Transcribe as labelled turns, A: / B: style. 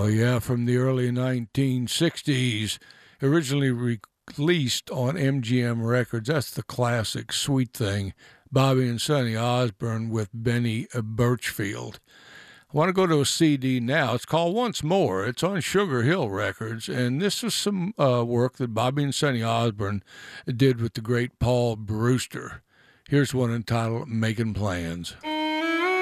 A: Oh, yeah, from the early 1960s, originally released on MGM Records. That's the classic Sweet Thing. Bobby and Sonny Osborne with Benny Birchfield. I want to go to a CD now. It's called Once More. It's on Sugar Hill Records, and this was some work that Bobby and Sonny Osborne did with the great Paul Brewster. Here's one entitled Making Plans.